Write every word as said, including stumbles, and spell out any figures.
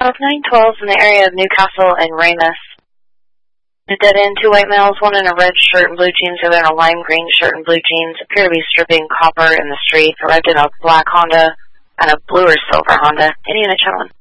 of nine twelve in the area of Newcastle and Ramus. A dead end, two white males, one in a red shirt and blue jeans, the other in a lime green shirt and blue jeans, appear to be stripping copper in the street, arrived in a black Honda and a blue or silver Honda. Any unit, gentlemen?